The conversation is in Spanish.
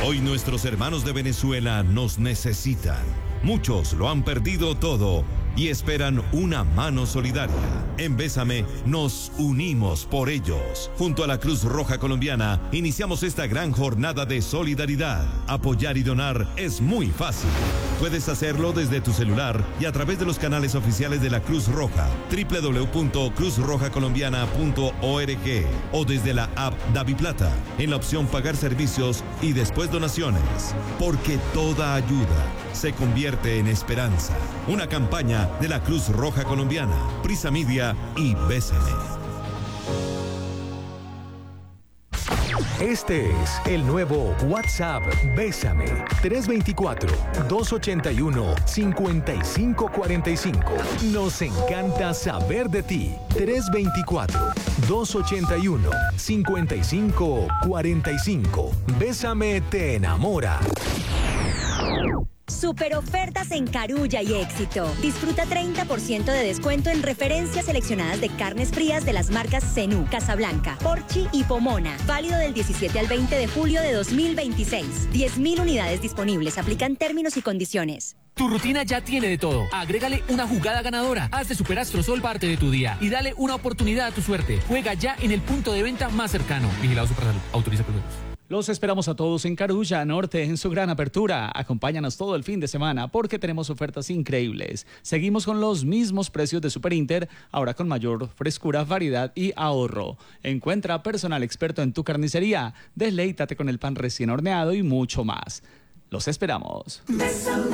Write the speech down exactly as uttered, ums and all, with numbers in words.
Hoy nuestros hermanos de Venezuela nos necesitan. Muchos lo han perdido todo y esperan una mano solidaria. En Bésame nos unimos por ellos. Junto a la Cruz Roja Colombiana iniciamos esta gran jornada de solidaridad. Apoyar y donar es muy fácil. Puedes hacerlo desde tu celular y a través de los canales oficiales de la Cruz Roja, doble u doble u doble u punto cruz roja colombiana punto org, o desde la app DaviPlata en la opción Pagar servicios y después donaciones. Porque toda ayuda se convierte en esperanza. Una campaña de la Cruz Roja Colombiana, Prisa Media y Bésame. Este es el nuevo WhatsApp Bésame. tres dos cuatro, dos ocho uno, cinco cinco cuatro cinco. Nos encanta saber de ti. tres dos cuatro, dos ocho uno, cinco cinco cuatro cinco. Bésame te enamora. Super ofertas en Carulla y Éxito. Disfruta treinta por ciento de descuento en referencias seleccionadas de carnes frías de las marcas Zenú, Casablanca, Porchi y Pomona. Válido del diecisiete al veinte de julio de dos mil veintiséis. diez mil unidades disponibles. Aplican términos y condiciones. Tu rutina ya tiene de todo. Agrégale una jugada ganadora. Haz de Superastrosol parte de tu día y dale una oportunidad a tu suerte. Juega ya en el punto de venta más cercano. Vigilado Supersalud. Autoriza productos. Los esperamos a todos en Carulla Norte en su gran apertura. Acompáñanos todo el fin de semana porque tenemos ofertas increíbles. Seguimos con los mismos precios de Superinter, ahora con mayor frescura, variedad y ahorro. Encuentra personal experto en tu carnicería. Deleítate con el pan recién horneado y mucho más. Los esperamos.